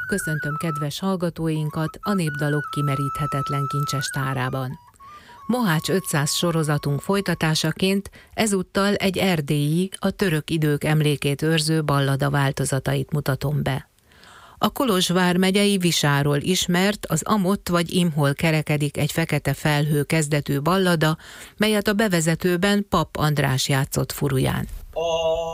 Köszöntöm kedves hallgatóinkat a Népdalok kimeríthetetlen kincses tárában. Mohács 500 sorozatunk folytatásaként ezúttal egy erdélyi, a török idők emlékét őrző ballada változatait mutatom be. A Kolozsvár megyei Visáról ismert, az Amott vagy Imhol kerekedik egy fekete felhő kezdetű ballada, melyet a bevezetőben Papp András játszott furuján.